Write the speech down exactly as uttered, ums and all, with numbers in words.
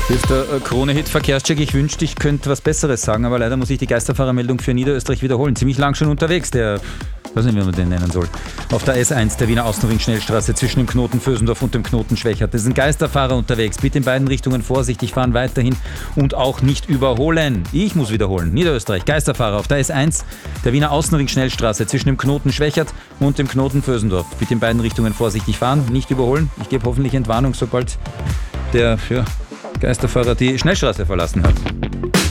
Hier ist der Krone-Hit Verkehrscheck. Ich wünschte, ich könnte was Besseres sagen, aber leider muss ich die Geisterfahrermeldung für Niederösterreich wiederholen. Ziemlich lang schon unterwegs, der, ich weiß nicht, wie man den nennen soll. Auf der S eins, der Wiener Außenring-Schnellstraße zwischen dem Knoten Vösendorf und dem Knoten Schwächert. Das sind Geisterfahrer unterwegs. Bitte in beiden Richtungen vorsichtig fahren, weiterhin und auch nicht überholen. Ich muss wiederholen. Niederösterreich, Geisterfahrer auf der S eins, der Wiener Außenring-Schnellstraße zwischen dem Knoten Schwächert und dem Knoten Vösendorf. Bitte in beiden Richtungen vorsichtig fahren, nicht überholen. Ich gebe hoffentlich Entwarnung, sobald der ja, Geisterfahrer die Schnellstraße verlassen hat.